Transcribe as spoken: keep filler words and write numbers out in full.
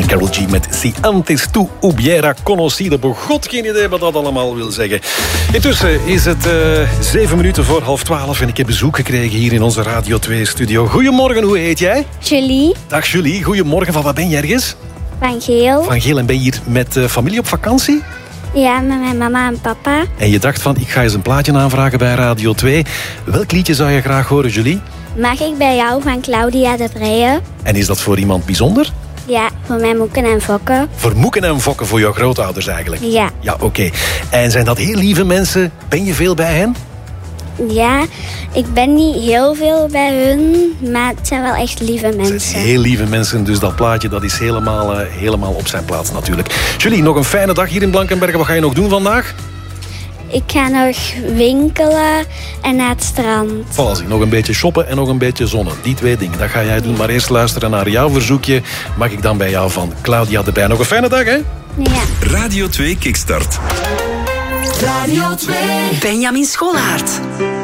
Karol G met Si antes tu hubiera conocido. God, geen idee wat dat allemaal wil zeggen. Intussen is het uh, zeven minuten voor half twaalf en ik heb bezoek gekregen hier in onze Radio twee-studio. Goedemorgen, hoe heet jij? Julie. Dag Julie, goedemorgen. Van waar ben je ergens? Van Geel. Van Geel. En ben je hier met uh, familie op vakantie? Ja, met mijn mama en papa. En je dacht van, ik ga eens een plaatje aanvragen bij Radio twee. Welk liedje zou je graag horen, Julie? Mag ik bij jou van Claudia de Breije? En is dat voor iemand bijzonder? Ja, voor mijn moeken en fokken. Voor moeken en fokken, voor jouw grootouders eigenlijk? Ja. Ja, oké. Okay. En zijn dat heel lieve mensen? Ben je veel bij hen? Ja, ik ben niet heel veel bij hun, maar het zijn wel echt lieve mensen. Het zijn heel lieve mensen, dus dat plaatje dat is helemaal, uh, helemaal op zijn plaats natuurlijk. Julie, nog een fijne dag hier in Blankenberge. Wat ga je nog doen vandaag? Ik ga nog winkelen en naar het strand. Voilà, nog een beetje shoppen en nog een beetje zonnen. Die twee dingen, dat ga jij doen. Maar eerst luisteren naar jouw verzoekje. Mag ik dan bij jou van Claudia de Breije. Nog een fijne dag, hè? Ja. Radio twee Kickstart. Radio twee. Benjamin Schollaert.